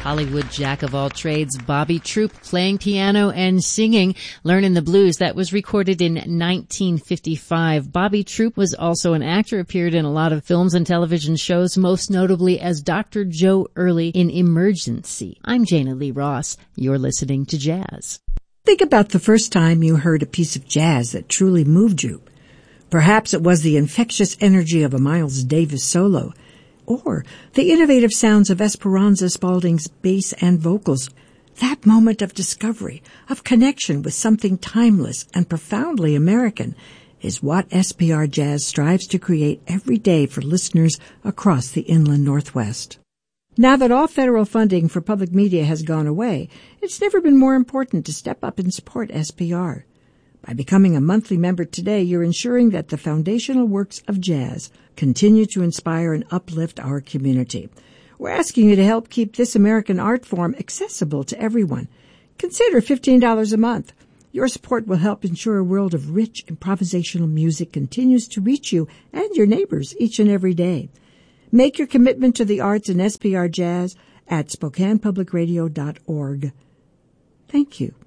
Hollywood jack of all trades, Bobby Troup, playing piano and singing Learnin' the Blues. That was recorded in 1955. Bobby Troup was also an actor, appeared in a lot of films and television shows, most notably as Dr. Joe Early in Emergency. I'm Jana Lee Ross. You're listening to Jazz. Think about the first time you heard a piece of jazz that truly moved you. Perhaps it was the infectious energy of a Miles Davis solo, or the innovative sounds of Esperanza Spalding's bass and vocals. That moment of discovery, of connection with something timeless and profoundly American, is what SPR Jazz strives to create every day for listeners across the inland Northwest. Now that all federal funding for public media has gone away, it's never been more important to step up and support SPR. By becoming a monthly member today, you're ensuring that the foundational works of jazz continue to inspire and uplift our community. We're asking you to help keep this American art form accessible to everyone. Consider $15 a month. Your support will help ensure a world of rich improvisational music continues to reach you and your neighbors each and every day. Make your commitment to the arts and SPR Jazz at SpokanePublicRadio.org. Thank you.